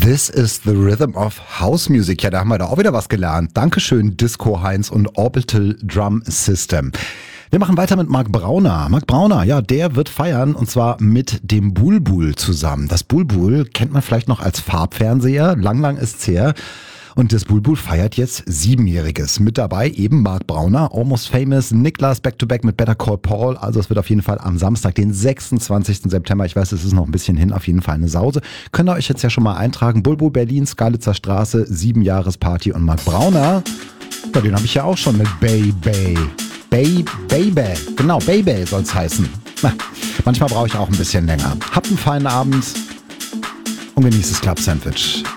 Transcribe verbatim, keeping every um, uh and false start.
This is the Rhythm of House Music. Ja, da haben wir da auch wieder was gelernt. Dankeschön, Disco Heinz und Orbital Drum System. Wir machen weiter mit Marc Brauner. Marc Brauner, ja, der wird feiern und zwar mit dem Bulbul zusammen. Das Bulbul kennt man vielleicht noch als Farbfernseher. Lang, lang ist's her. Und das Bulbul feiert jetzt Siebenjähriges. Mit dabei eben Marc Brauner, Almost Famous, Niklas Back-to-Back mit Better Call Paul. Also es wird auf jeden Fall am Samstag, den sechsundzwanzigsten September, ich weiß, es ist noch ein bisschen hin, auf jeden Fall eine Sause. Könnt ihr euch jetzt ja schon mal eintragen. Bulbul Berlin, Skalitzer Straße, Siebenjahresparty und Marc Brauner. Ja, den habe ich ja auch schon mit Baby. Bay, Baby, genau, Baby soll's heißen. Na, manchmal brauche ich auch ein bisschen länger. Habt einen feinen Abend und genießt das Club Sandwich.